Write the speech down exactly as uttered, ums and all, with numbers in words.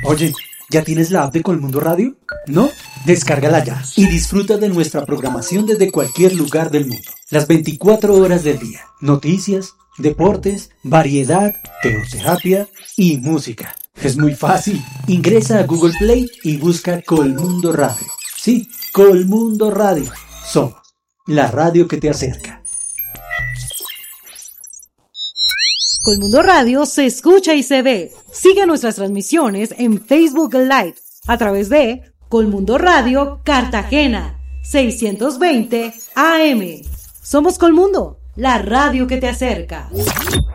Oye, ¿ya tienes la app de Colmundo Radio? ¿No? Descárgala ya y disfruta de nuestra programación desde cualquier lugar del mundo. Las veinticuatro horas del día. Noticias, deportes, variedad, teoterapia y música. Es muy fácil. Ingresa a Google Play y busca Colmundo Radio. Sí, Colmundo Radio. Somos la radio que te acerca. Colmundo Radio se escucha y se ve. Sigue nuestras transmisiones en Facebook Live a través de Colmundo Radio Cartagena seiscientos veinte A M. Somos Colmundo, la radio que te acerca.